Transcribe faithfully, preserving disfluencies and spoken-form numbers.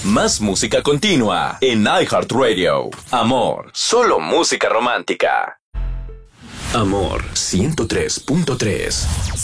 Más música continua en iHeartRadio. Amor, solo música romántica. Amor ciento tres punto tres.